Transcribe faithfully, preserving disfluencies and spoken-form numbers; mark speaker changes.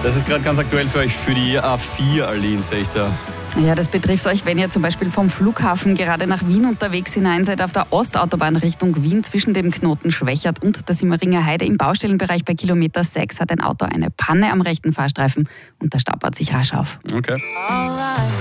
Speaker 1: Das ist gerade ganz aktuell für euch für die A vier, Aline, sehe ich da.
Speaker 2: Ja, das betrifft euch, wenn ihr zum Beispiel vom Flughafen gerade nach Wien unterwegs hinein seid, auf der Ostautobahn Richtung Wien zwischen dem Knoten Schwächert und der Simmeringer Heide im Baustellenbereich bei Kilometer sechs hat ein Auto eine Panne am rechten Fahrstreifen und der stapelt sich rasch auf.
Speaker 1: Okay.